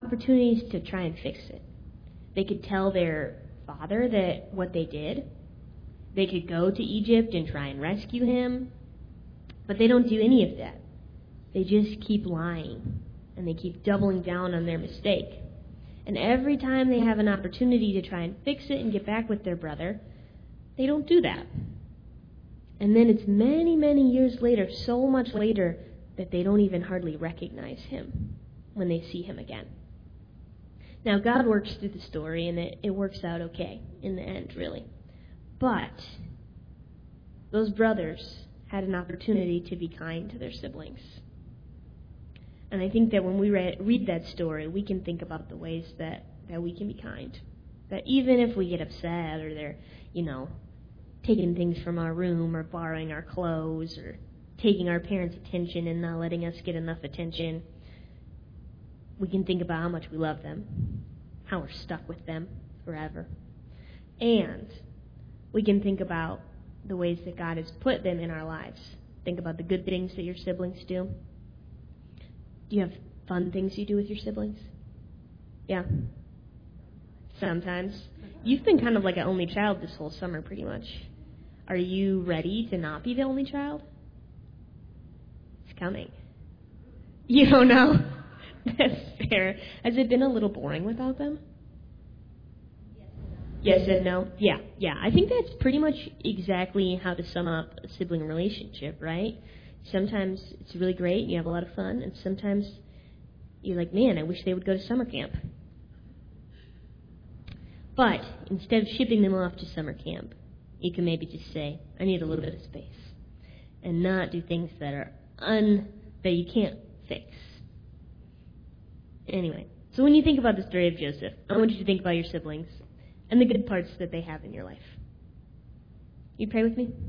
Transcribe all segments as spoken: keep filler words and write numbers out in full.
opportunities to try and fix it. They could tell their father that what they did. They could go to Egypt and try and rescue him. But they don't do any of that. They just keep lying. And they keep doubling down on their mistake. And every time they have an opportunity to try and fix it and get back with their brother, they don't do that. And then it's many, many years later, so much later, that they don't even hardly recognize him when they see him again. Now, God works through the story, and it, it works out okay in the end, really. But those brothers had an opportunity to be kind to their siblings. And I think that when we read, read that story, we can think about the ways that, that we can be kind. That even if we get upset or they're, you know, taking things from our room or borrowing our clothes or taking our parents' attention and not letting us get enough attention, we can think about how much we love them, how we're stuck with them forever. And we can think about the ways that God has put them in our lives. Think about the good things that your siblings do. Do you have fun things you do with your siblings? Yeah. Sometimes. You've been kind of like an only child this whole summer, pretty much. Are you ready to not be the only child? It's coming. You don't know? That's fair. Has it been a little boring without them? Yes and no? Yeah, yeah. I think that's pretty much exactly how to sum up a sibling relationship, right? Sometimes it's really great, you have a lot of fun, and sometimes you're like, man, I wish they would go to summer camp. But instead of shipping them off to summer camp, you can maybe just say, I need a little bit of space, and not do things that are un that you can't fix. Anyway, so when you think about the story of Joseph, I want you to think about your siblings and the good parts that they have in your life. You pray with me?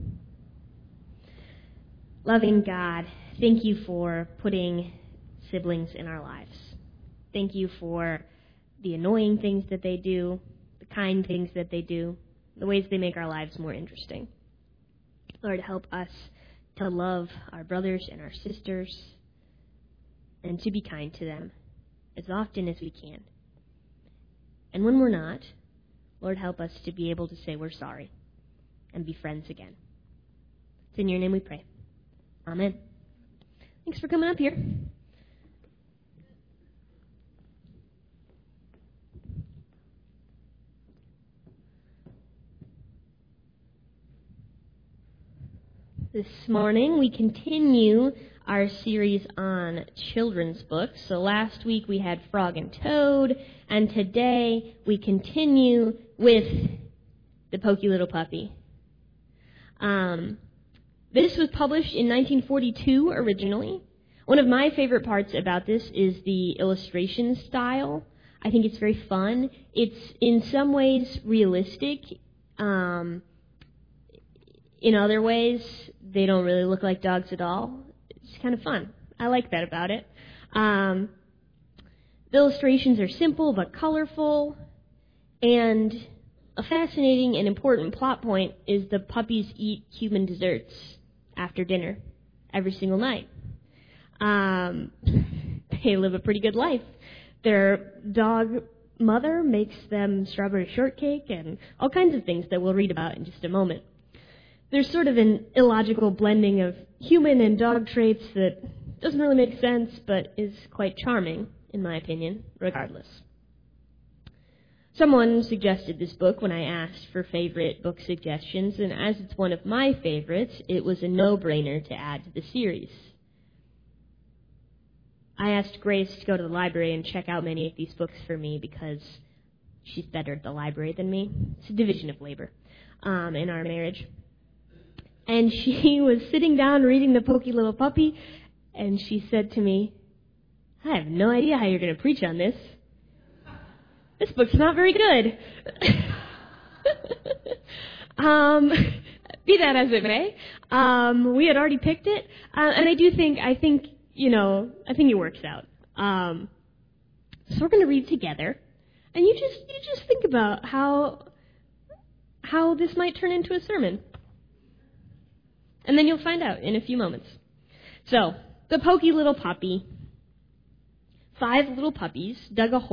Loving God, thank you for putting siblings in our lives. Thank you for the annoying things that they do, the kind things that they do, the ways they make our lives more interesting. Lord, help us to love our brothers and our sisters and to be kind to them as often as we can. And when we're not, Lord, help us to be able to say we're sorry and be friends again. It's in your name we pray. Amen. Thanks for coming up here. This morning we continue our series on children's books. So last week we had Frog and Toad, and today we continue with The Pokey Little Puppy. Um... This was published in nineteen forty-two originally. One of my favorite parts about this is the illustration style. I think it's very fun. It's in some ways realistic. Um, in other ways, they don't really look like dogs at all. It's kind of fun. I like that about it. Um, the illustrations are simple but colorful. And a fascinating and important plot point is the puppies eat human desserts after dinner every single night. Um, they live a pretty good life. Their dog mother makes them strawberry shortcake and all kinds of things that we'll read about in just a moment. There's sort of an illogical blending of human and dog traits that doesn't really make sense, but is quite charming, in my opinion, regardless. Someone suggested this book when I asked for favorite book suggestions, and as it's one of my favorites, it was a no-brainer to add to the series. I asked Grace to go to the library and check out many of these books for me because she's better at the library than me. It's a division of labor um, in our marriage. And she was sitting down reading The Pokey Little Puppy, and she said to me, I have no idea how you're going to preach on this. This book's not very good. um, be that as it may, um, we had already picked it, uh, and I do think, I think, you know, I think it works out. Um, so we're going to read together, and you just, you just think about how, how this might turn into a sermon, and then you'll find out in a few moments. So, The Pokey Little Puppy. Five little puppies dug a hole